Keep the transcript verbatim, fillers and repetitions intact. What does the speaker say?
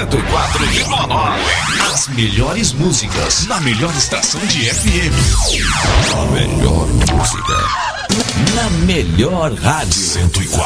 cento e quatro vírgula nove. As melhores músicas na melhor estação de F M. A melhor música na melhor rádio. cento e quatro.